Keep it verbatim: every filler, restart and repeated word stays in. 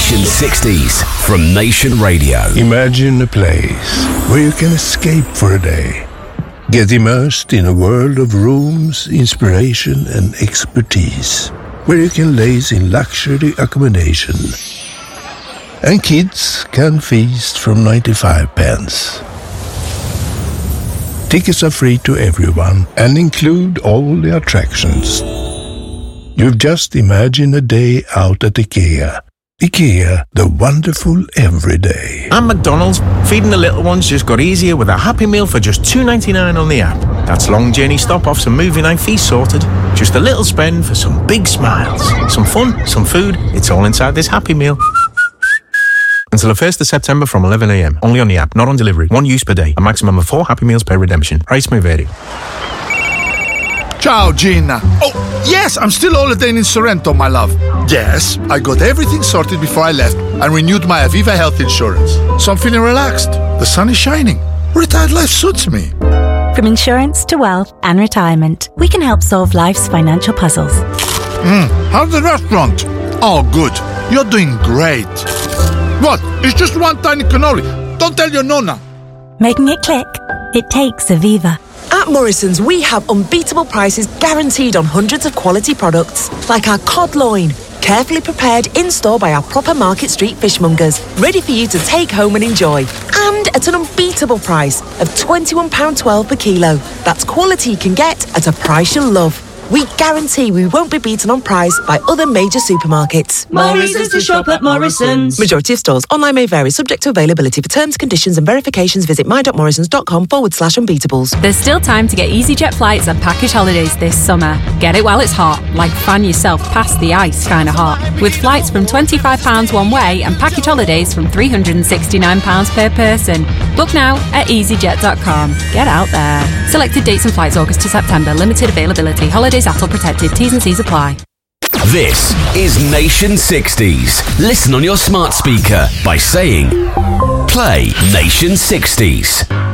Nation sixties from Nation Radio. Imagine a place where you can escape for a day. Get immersed in a world of rooms, inspiration and expertise. Where you can laze in luxury accommodation. And kids can feast from ninety-five pence. Tickets are free to everyone and include all the attractions. You've just imagined a day out at IKEA. IKEA, the wonderful everyday. And McDonald's, feeding the little ones just got easier with a Happy Meal for just two ninety-nine on the app. That's long journey stop-offs and movie night feast sorted. Just a little spend for some big smiles. Some fun, some food, it's all inside this Happy Meal. Until the first of September from eleven a m. Only on the app, not on delivery. One use per day. A maximum of four Happy Meals per redemption. Price may vary. Ciao, Gina. Oh, yes, I'm still holidaying in Sorrento, my love. Yes, I got everything sorted before I left and renewed my Aviva health insurance. So I'm feeling relaxed. The sun is shining. Retired life suits me. From insurance to wealth and retirement, we can help solve life's financial puzzles. Mm, how's the restaurant? Oh, good. You're doing great. What? It's just one tiny cannoli. Don't tell your nonna. Making it click? It takes Aviva. At Morrison's, we have unbeatable prices guaranteed on hundreds of quality products, like our cod loin, carefully prepared in-store by our proper Market Street fishmongers, ready for you to take home and enjoy. And at an unbeatable price of twenty-one pounds twelve per kilo. That's quality you can get at a price you'll love. We guarantee we won't be beaten on price by other major supermarkets. More reasons to shop at Morrison's. Majority of stores. Online may vary, subject to availability. For terms, conditions and verifications, visit my.morrisons.com forward slash unbeatables. There's still time to get EasyJet flights and package holidays this summer. Get it while it's hot, like fan yourself past the ice kind of hot. With flights from twenty-five pounds one way and package holidays from three hundred sixty-nine pounds per person. Book now at easyjet dot com. Get out there. Selected dates and flights August to September. Limited availability. Holidays A T L protected. T's and C's apply. This is Nation sixties. Listen on your smart speaker by saying, play Nation sixties.